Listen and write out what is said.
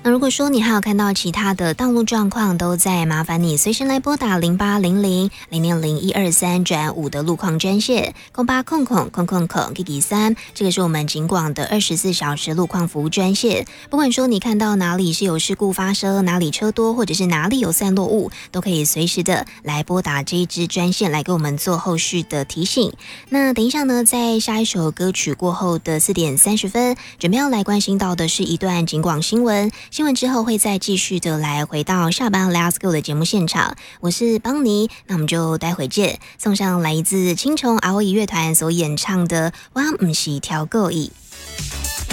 那如果说你还有看到其他的道路状况，都在麻烦你随时来拨打0800-060-123-5的路况专线0800-000-3，这个是我们警广的24小时路况服务专线。不管说你看到哪里是有事故发生，哪里车多，或者是哪里有散落物，都可以随时的来拨打这一支专线来给我们做后续的提醒。那等一下呢，在下一首歌曲过后的4点30分，准备要来关心到的是一段警广新闻。新闻之后会再继续的来回到下班 Let's Go 的节目现场，我是邦尼，那我们就待会见。送上来自青虫 ROE 乐团所演唱的《我不是挑故意》。